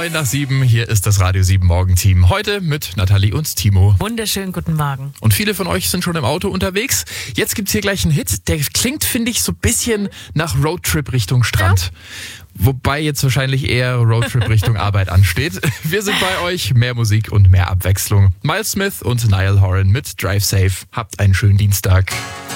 9:09, hier ist das Radio 7 Morgenteam. Heute mit Nathalie und Timo. Wunderschönen guten Morgen. Und viele von euch sind schon im Auto unterwegs. Jetzt gibt's hier gleich einen Hit, der klingt, finde ich, so ein bisschen nach Roadtrip Richtung Strand. Ja. Wobei jetzt wahrscheinlich eher Roadtrip Richtung Arbeit ansteht. Wir sind bei euch, mehr Musik und mehr Abwechslung. Miles Smith und Niall Horan mit Drive Safe. Habt einen schönen Dienstag.